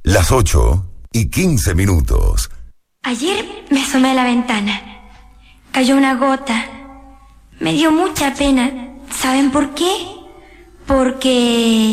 Las 8:15. Ayer me asomé a la ventana. Cayó una gota. Me dio mucha pena. ¿Saben por qué? Porque